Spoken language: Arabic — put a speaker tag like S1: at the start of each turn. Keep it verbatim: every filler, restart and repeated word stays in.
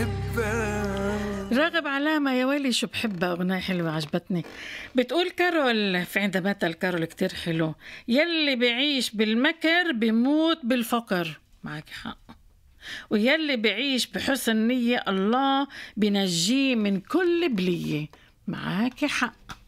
S1: بحبها.
S2: راغب علامة، يا ويلي شو بحبها، أغنية حلوة عجبتني. بتقول كارول في عندها مثل كارول كتير حلو: يلي بعيش بالمكر بموت بالفقر. معك حق. ويلي بعيش بحسن نية الله بنجيه من كل بلية. معك حق.